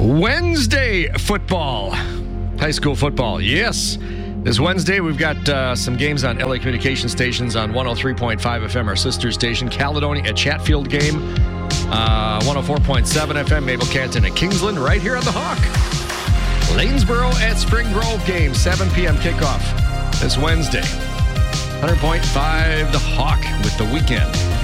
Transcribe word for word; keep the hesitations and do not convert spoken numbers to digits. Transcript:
Wednesday football. High school football, yes. This Wednesday, we've got uh, some games on L A Communication Stations on one oh three point five F M, our sister station. Caledonia at Chatfield game, uh, one oh four point seven F M, Mabel Canton at Kingsland, right here on the Hawk. Lanesboro at Spring Grove game, seven p.m. kickoff this Wednesday. one hundred point five The Hawk with the weekend.